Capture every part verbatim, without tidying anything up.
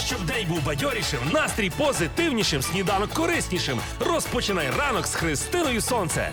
Щоб день був бадьорішим, настрій позитивнішим, сніданок кориснішим. Розпочинай ранок з Христиною Сонце.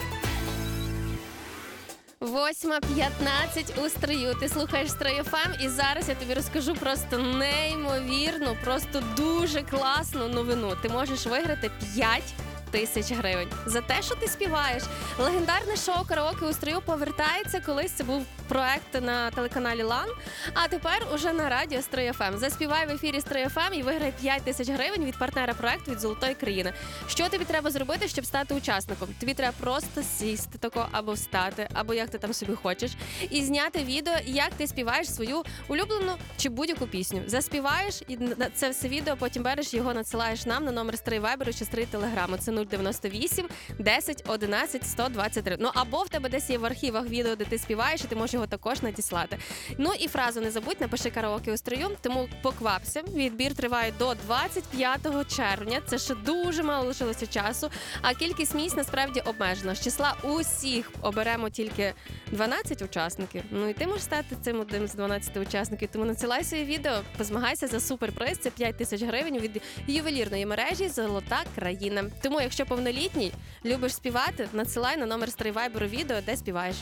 Восьма п'ятнадцять у Стрию. Ти слухаєш Стрий еф ем, і зараз я тобі розкажу просто неймовірну, просто дуже класну новину. Ти можеш виграти п'ять тисяч гривень за те, що ти співаєш. Легендарне шоу «Караоке у Стрию» повертається. Колись це був проект на телеканалі Лан, а тепер уже на радіо Стрий еф ем. Заспівай в ефірі Стрий еф ем і виграй п'ять тисяч гривень від партнера проекту, від «Золотої країни». Що тобі треба зробити, щоб стати учасником? Тобі треба просто сісти тако, або встати, або як ти там собі хочеш, і зняти відео, як ти співаєш свою улюблену чи будь-яку пісню. Заспіваєш, і це все відео потім береш, його надсилаєш нам на номер Стрий Вайберу чи Стрий Телеграму. Це нуль дев'яносто вісім десять одинадцять сто двадцять три. Ну або в тебе десь є в архівах відео, де ти співаєш, і ти можеш його також надіслати. Ну і фразу не забудь, напиши «Караоке у Стрию», тому поквапся. Відбір триває до двадцять п'ятого червня. Це ще дуже мало лишилося часу, а кількість місць насправді обмежена. З числа усіх оберемо тільки дванадцять учасників. Ну і ти можеш стати цим одним з дванадцяти учасників. Тому надсилай своє відео, позмагайся за суперприз. Це п'ять тисяч гривень від ювелірної мережі «Золота країна». Тому, якщо повнолітній, любиш співати, надсилай на номер Стрий Вайберу відео, де співаєш.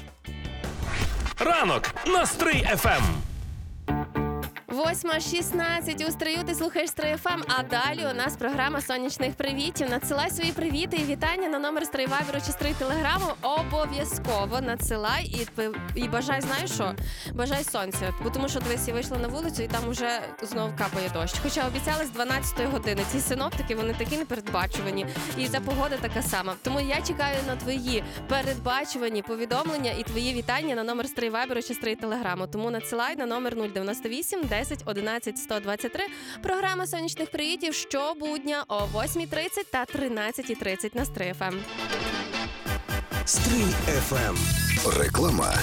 Ранок на Стрий еф ем. Восьма шістнадцять у Стрию, ти слухаєш Стрий еф ем, а далі у нас програма сонячних привітів. Надсилай свої привіти і вітання на номер Стрий Вайберу чи Стрий Телеграму. Обов'язково надсилай і, і бажай, знаєш що? Бажай сонця. Бо тому що дивись, я вийшла на вулицю і там уже знову капає дощ. Хоча обіцяли з дванадцятої години. Ці синоптики, вони такі непередбачувані. І ця погода така сама. Тому я чекаю на твої передбачувані повідомлення і твої вітання на номер Стрий Вайберу чи Стрий Телеграму. Тому надсилай на номер нуль дев'яносто вісім десять одинадцять сто двадцять три. Програма сонячних привітів щобудня о восьмій тридцять та тринадцятій тридцять на Стрий еф ем. Стрий еф ем. Реклама.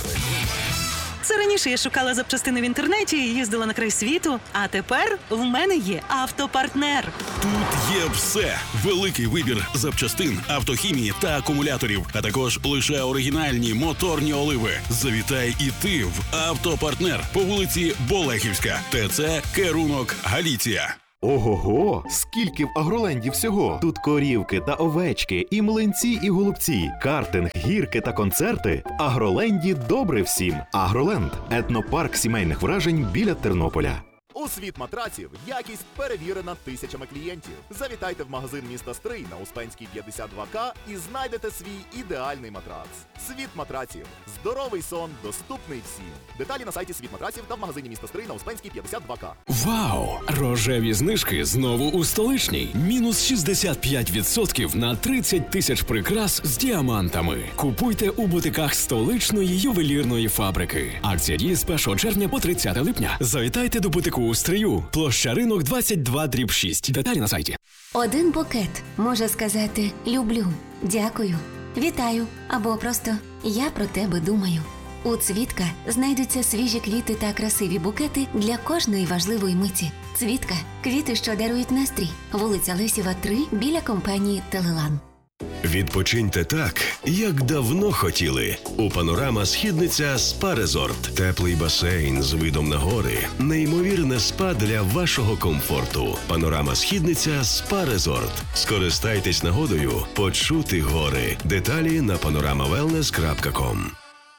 Це раніше я шукала запчастини в інтернеті і їздила на край світу, а тепер в мене є автопартнер. Тут є все. Великий вибір запчастин, автохімії та акумуляторів, а також лише оригінальні моторні оливи. Завітай і ти в автопартнер по вулиці Болехівська, ТЦ Керунок, Галіція. Ого-го! Скільки в Агроленді всього! Тут корівки та овечки, і млинці, і голубці, картинг, гірки та концерти. В Агроленді добре всім. Агроленд – етнопарк сімейних вражень біля Тернополя. У світ матраців якість перевірена тисячами клієнтів. Завітайте в магазин міста Стрий на Успенській п'ятдесят два ка і знайдете свій ідеальний матрац. Світ матраців. Здоровий сон, доступний всім. Деталі на сайті Світ матраців та в магазині міста Стрий на Успенській п'ятдесят два ка. Вау! Рожеві знижки знову у столичній. Мінус шістдесят п'ять відсотків на тридцять тисяч прикрас з діамантами. Купуйте у бутиках столичної ювелірної фабрики. Акція діє з першого червня по тридцяте липня. Завітайте до бутику у Стрию. Площа Ринок двадцять два дріб шість. Деталі на сайті. Один букет може сказати «люблю», «дякую», «вітаю» або просто «я про тебе думаю». У «Цвітка» знайдуться свіжі квіти та красиві букети для кожної важливої миті. «Цвітка» – квіти, що дарують настрій. Вулиця Лесєва, три, біля компанії «Телелан». Відпочиньте так, як давно хотіли. У «Панорама Східниця Спа Резорт». Теплий басейн з видом на гори. Неймовірне спа для вашого комфорту. «Панорама Східниця Спа Резорт». Скористайтесь нагодою почути гори. Деталі на панорама велнес крапка ком.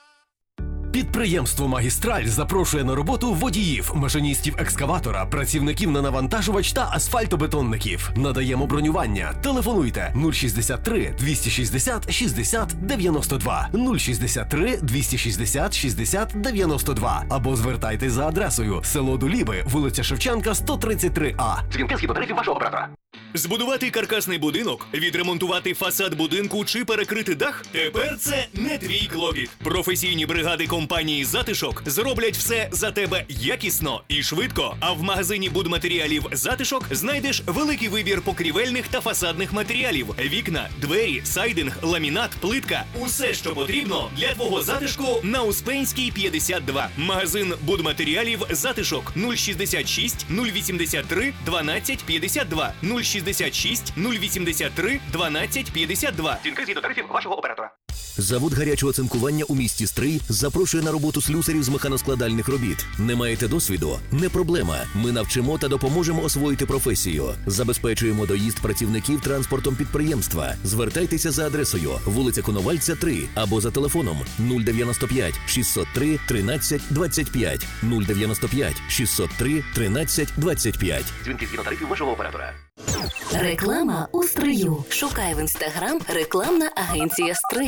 Підприємство «Магістраль» запрошує на роботу водіїв, машиністів екскаватора, працівників на навантажувач та асфальтобетонників. Надаємо бронювання. Телефонуйте нуль шістдесят три двісті шістдесят шістдесят дев'яносто два, нуль шістдесят три двісті шістдесят шістдесят дев'яносто два або звертайтесь за адресою село Дуліби, вулиця Шевченка, сто тридцять три А. Дзвінки згідно тарифів вашого оператора. Збудувати каркасний будинок, відремонтувати фасад будинку чи перекрити дах? Тепер це не твій клопіт. Професійні бригади компанії «Затишок» зроблять все за тебе якісно і швидко. А в магазині будматеріалів «Затишок» знайдеш великий вибір покрівельних та фасадних матеріалів. Вікна, двері, сайдинг, ламінат, плитка. Усе, що потрібно для твого затишку на Успенській п'ятдесят два. Магазин будматеріалів «Затишок» нуль шістдесят шість нуль вісімдесят три дванадцять п'ятдесят два, нуль шістдесят шість нуль вісімдесят три дванадцять п'ятдесят два. Дзвінки згідно тарифів вашого оператора. Завод гарячого цинкування у місті Стрий запрошує на роботу слюсарів з механоскладальних робіт. Не маєте досвіду? Не проблема. Ми навчимо та допоможемо освоїти професію. Забезпечуємо доїзд працівників транспортом підприємства. Звертайтеся за адресою вулиця Коновальця, три або за телефоном нуль дев'яносто п'ять шістсот три тринадцять двадцять п'ять нуль дев'яносто п'ять шістсот три тринадцять двадцять п'ять. Дзвінки згідно тарифів вашого оператора. Реклама у Стрию. Шукай в інстаграм рекламна агенція Стрий.